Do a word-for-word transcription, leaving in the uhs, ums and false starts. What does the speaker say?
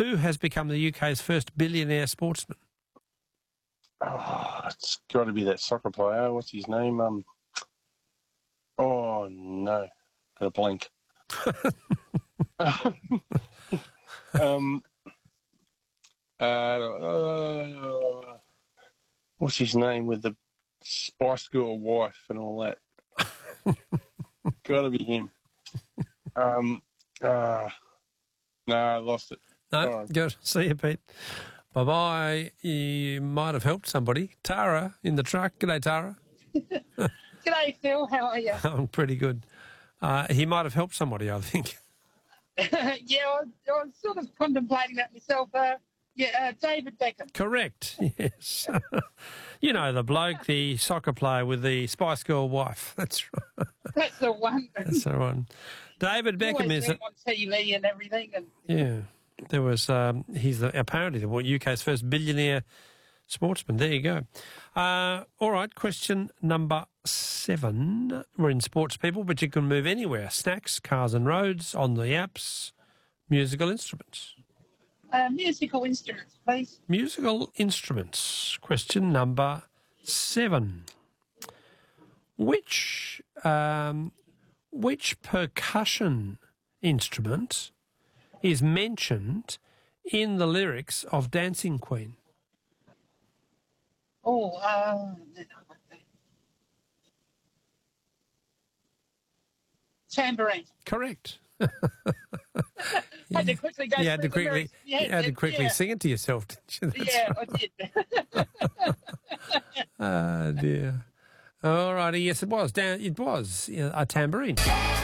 Who has become the U K's first billionaire sportsman? Oh, it's got to be that soccer player. What's his name? Um. Oh no, got a blink. um. Uh, uh, what's his name with the Spice Girl wife and all that? Got to be him. Um. Uh, no, I lost it. No, Right. good. See you, Pete. Bye-bye. You might have helped somebody. Tara in the truck. G'day, Tara. G'day, Phil. How are you? I'm pretty good. Uh, he might have helped somebody, I think. yeah, I, I was sort of contemplating that myself. Uh, yeah, uh, David Beckham. Correct, yes. You know, the bloke, the soccer player with the Spice Girl wife. That's right. That's the one. That's the one. David Beckham Always is seen him on T V and everything. And yeah. There was um, he's the, apparently the U K's first billionaire sportsman. There you go. Uh, all right, question number seven. We're in sports, people, but you can move anywhere. Snacks, cars and roads, on the apps, musical instruments. uh, musical instruments, please. Musical instruments. Question number seven. Which um, which percussion instrument is mentioned in the lyrics of Dancing Queen? Oh, uh, tambourine. Correct. Had to quickly go You had to through the quickly, lyrics. Yeah, you had to yeah, quickly yeah. sing it to yourself, didn't you? That's Yeah, right. I did. Oh, dear. All righty, yes, it was. Down, it was yeah, a tambourine.